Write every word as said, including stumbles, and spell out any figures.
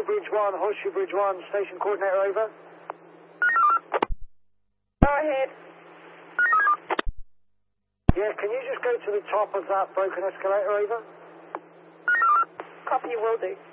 Horseshoe Bridge one, Horseshoe Bridge one, station coordinator over. Go ahead. Yeah, can you just go to the top of that broken escalator over? Copy, will do.